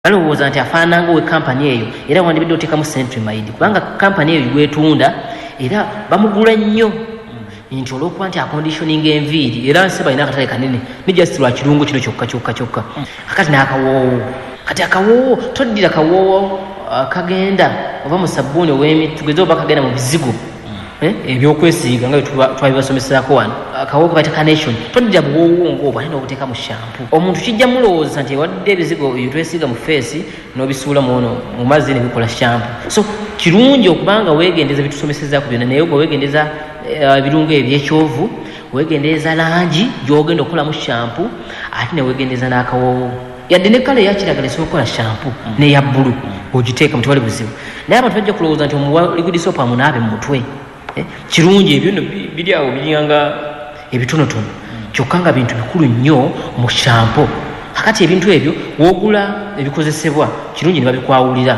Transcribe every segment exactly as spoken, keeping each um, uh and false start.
balowooza nti afaananga we kampani eyo era wandibadde oteekamu Cetrimide kubanga kampani eyo gwetunda era bamugula nnyo nti olwokuba nti aconditioning enviiri era nsi balina akatale kanene ne just lwa kirungo kino kyokka kyokka kyokka akati n'akawoowo kati akawoowo toddira kawoowo kagenda oba mu sabbuuni ow'emiti tugeze oba kagenda mu bizigo ebyokwesiiga nga twabibasomesako wano akawoowo kabaita carnation toddira buwoowo ng'obwo ate n'obuteeka mu shampu omuntu kijja mulowooza nti ewadde ebizigo byetwesiiga mu feesi n'obisuula muono mu mazzi ne bikola shampu so kirungi okubanga weegendeza bitusomesezako byonna naye obwe weegendeza ebirungo ebyekyovu weegendeza langi gy'ogenda okukolamu shampu ate ne weegendeza n'akawoowo yadde ne kale eyakiragala esobola okukola shampu n'eya bbulu ogiteeka mu tewali buzibu naye abantu bajja kulowooza nti omuwa liquid soap amunaabe mu mutwe kirungi ebyo nno biri awo biringanga ebitonotono kyokka nga bintu bikulu nnyo mu shampo akati ebintu ebyo woogula ebikozesebwa kirungi ne babikwawulira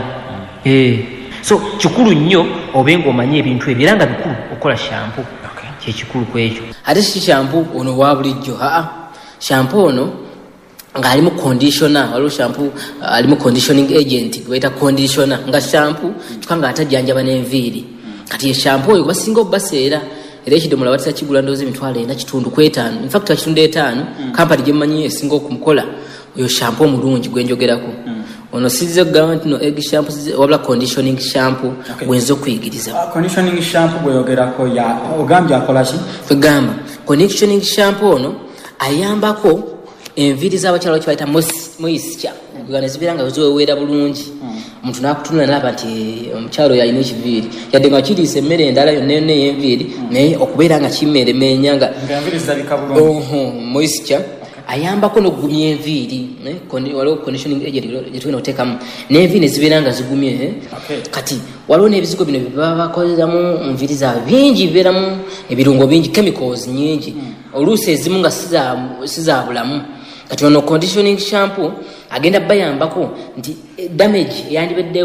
so kikulu nnyo obe ng'omanyi ebintu ebyo era nga bikulu okukola shampo kyekikulu ku ekyo ate si shampo ono wa bulijjo aa shampo ono ng'alimu conditioner waliwo shampo alimu conditioning agent gwebayita conditioner nga shampo kyokka nga atajjanjaba n'enviiri kati ye shampo oyo basinga obbaseera era ekidomola batera kigula ndowooza emitwalo ena kitundu ku etaano infact kitundu etaano kampani gye mmanyi esinga okumukola oyo shampo omulungi gwe njogerako ono sizza okugamba nti no egg shampoo wabula conditioning shampoo gwenza okuyigiriza conditioning shampoo gweyogerako ogambye akola ki kwegamba conditioning shampoo ono ayambako enviiri z'abakyala kibayita moisture gane zibeera nga ziweweera bulungi omuntu n'akutunula n'alaba nti omukyalo oyo alina ekiviiri yadde nga kiriisa emmere endala yonna yonna ey'enviiri naye okubeera nga kimmeremenya nga moisture ayambako n'okugumya enviiri waliwo conditioning agent gyetugenda okuteekamu n'enviiri ne zibeera nga zigumye kati waliwo n'ebizigo bino bye bakozeramu nviiri zaabwe bingi bibeeramu ebirungo bingi chemicals nyingi oluusi ezimu nga sizaabulamu kati ono conditioning shampoo agenda bayambako nti damage eyandibadde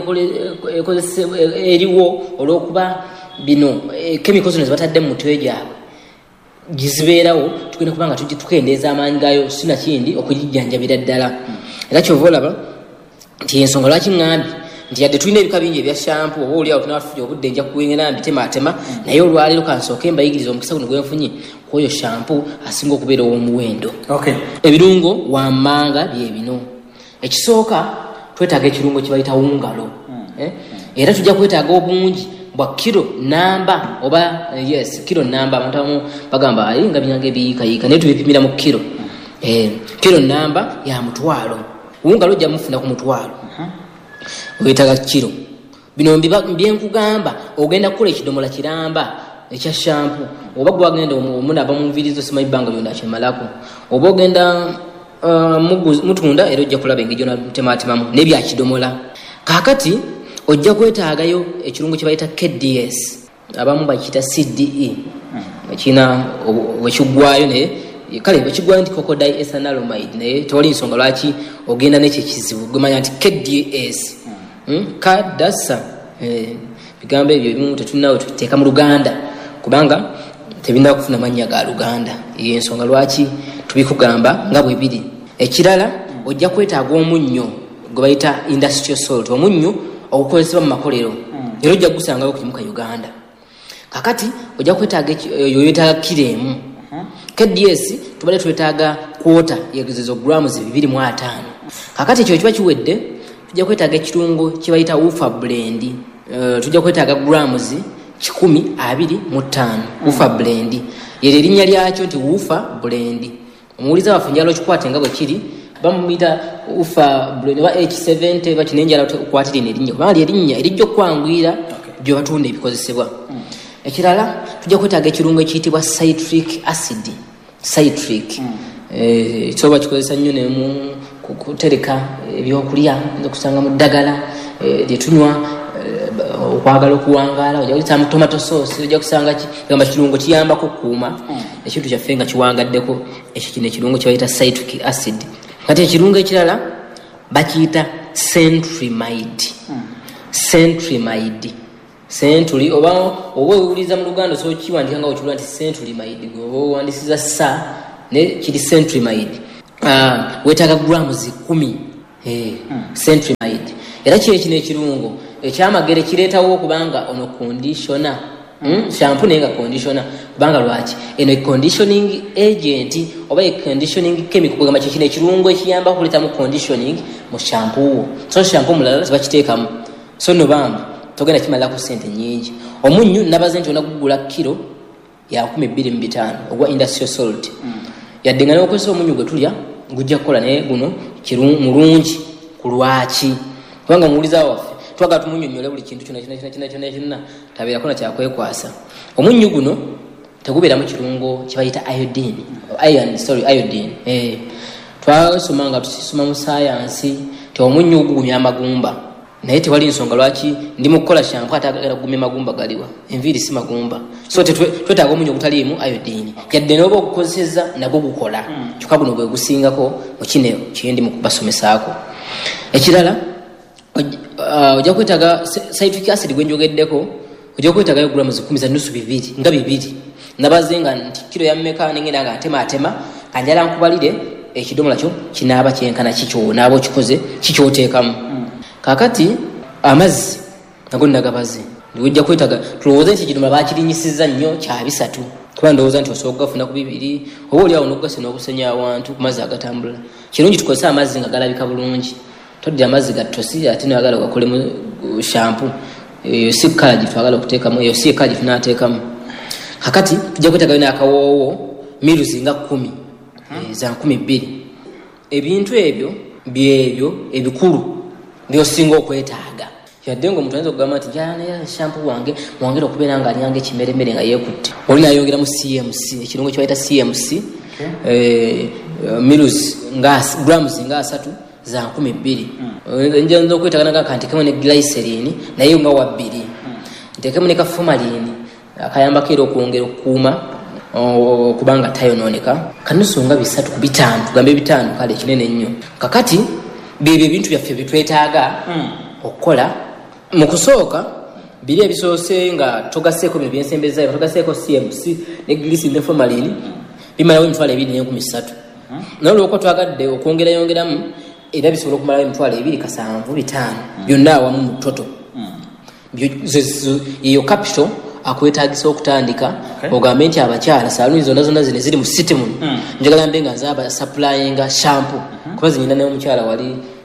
eriwo olw'okuba bino chemicals zino zibatadde mu mutwe gyabwe gizibeerawo tugenda kubanga tukendeeza amaanyi gaayo sinakindi okugijjanjabira ddala era kyova olaba nti ensonga lwaki ŋŋambye nti yadde tulina ebika bingi ebya shampu oba oliawo tunatufuja obudde nja kuwengera mbitematema naye olwaleero kansooke mbayigiriza omukisa guno gwenfunye kwoyo shampu asinga okubeera ow'omuwendo ebirungo wammanga bye bino ekisooka twetaaga ekirungo kibayita wungalo era tujja kwetaaga obungi bwa kiro namba oba yes kiro namba abantu abamu bagamba ayi nga binyanga ebiyiikayiika naye tubipimira mu kiro kiro namba ya mutwalo wungalo ojja mufuna ku mutwalo wetaaga kiro bino byenkugamba ogenda kukola ekidomola kiramba ekya shampu oba gwagenda omunaba mu nviiri zo simanyi bbanga lyonna akimalako oba ogenda mutunda era ojja kulaba engeri gyonatemaatemamu n'ebyakidomola kaakati ojja kwetaagayo ekirungo kye bayita K D S abamu bakiyita C D E ekina wekiggwayo naye kale wekiggwayo nti cocodioethanolamide naye tewali nsonga lwaki ogenda n'ekyo ekizibu gwemanya nti K D S kadasa bigambo ebyo ebimu tetunawe tuteeka mu Luganda kubanga tebinda kufuna mannya ga Luganda eyo ensonga lwaki tubikugamba nga bwe biri ekirala ojja kwetaaga omunnyo gwe bayita industrial salt omunnyo okukozesebwa mu makolero era ojja kugusangayo ku kimu ka Uganda kakati ojja kwetaaga eyo yetaaga kiremu K D S tubadde twetaaga kwota yegezezo grams bibiri mu ataano kakati ekyo kiba kiwedde tujja kwetaaga ekirungo kibayita ufa blend uh, tujja kwetaaga grams kikumi abiri mu ttaano ufa blend yere erinnya lyakyo nti ufa blend omuwuliza waffe njala okikwate nga bwe kiri bamuyita ufa blend ba H seventy bakinenjala okukwatira erinnya kubanga erinnya erijja okwangwira gye batunda ebikozesebwa ekirala tujja kwetaaga ekirungo ekiyitibwa citric acid citric eh kyoba kikozesa nnyo ne mu kutereka ebyokulya okusanga mu ddagala lyetunywa okwagala okuwangaala ojja kuyita mu tomato sauce ojja kusanga kigamba kirungo kiyambako okukuuma ekintu kyaffe nga kiwangaddeko ekyo kino ekirungo kibayita citric acid kati ekirungo ekirala bakiyita Cetrimide Cetrimide Century oba oba owuliza mu Luganda so kiwandika nga okirwa nti Cetrimide oba owandisiza sa ne kiri Cetrimide ah wetaaga grams kumi eh Cetrimide era kye kino ekirungo ekyamagere kireetawo okubanga ono conditioner mm? shampoo nenga conditioner kubanga lwaki eno conditioning agent oba conditioning chemical kugamba kye kino ekirungo ekiyamba kuleta mu conditioning mu shampoo so shampoo mulala bakiteekamu so no bamba togenda kimala ku sente nyingi omunyu nabaze nti onagugula kilo ya kumi bbiri mu bitaano ogwa industrial salt mm. yaddengana okozesa omunyu gwe tulya gujja kukola naye guno kirungi ku lwaki kubanga muwuliza waffe twaga tumunyonyole buli kintu kyonna kyonna kyonna kyonna kyonna tabeerako na kyakwekwasa omunyu guno tegubeeramu kirungo kibayita iodine iron sorry iodine eh twasoma nga tusoma mu science te omunyu gugumya amagumba naye tewali nsonga lwaki ndi mu kukola shampoo atagala kugumya magumba galiwa enviiri si magumba so twetaaga omunyu ogutaliimu iodine yadde n'oba okukozeseza nagwo gukola kyokka guno gwe gusingako mu kino kyendi mu kubasomesaako ekirala ojja kwetaaga citric acid gwe njogeddeko ojja kwetaaga grams kumi za nusu bibiri nga bibiri nabaze nga nti kilo ya mmeka nengenda nga atema atema kanjala nkubalire ekidomola kyo kinaaba kyenkana kikyo naaba okikoze kikyoteekamu kakati amazzi nago nagabaze ojja kwetaaga tulowooza nti ekidomola bakirinyisiza nnyo kya bisatu kuba ndowooza nti osobola okugafuna ku bibiri oba oliawo n'okugasa n'okusenya awantu ku mazzi agatambula kirungi tukozesa amazzi nga galabika bulungi todde amazzi gattosi ate noyagala ogakolemu shampoo eyo si kala gyetwagala okuteekamu eyo si kala gyetunaateekamu kakati tujja kwetagayo n'akawoowo miruzi nga kumi za nkumi bbiri ebintu ebyo byebyo ebikulu byosinga okwetaaga yadde nga omuntu ayinza okugamba nti njala shampoo wange mwongera okubeera nga alyanga ekimeremere nga yeekutte oli nayongeramu C M C ekirungo kyebayita C M C miruzi grams nga asatu za nkumi bbiri nja nzo kwetagana nga kanti kemo ne glycerine naye nga wabbiri ntekemu ne kafumalini akayamba kero okwongera okukuuma kubanga tayononeka kanusu nga bisatu ku bitaano tugambe bitaano kale kinene nnyo kakati bibyo ebintu byaffe bitwetaaga okukola mu kusooka biri ebisoose nga togaseeko bino byensembeza togaseeko C M C ne glycerine ne formalini bimalawo emitwalo ebiri n'enkumi ssatu naye olw'okuba twagadde okwongerayongeramu era bisobola okumalawo emitwalo ebiri kasanvu bitaano byonna awamu mu toto eyo capital akwetaagisa okutandika ogambe nti abakyala saaluni zonna zonna zino ziri mu city muno njagala mbe nga nzaba supplyinga shampoo kuba zinyina naye omukyala wali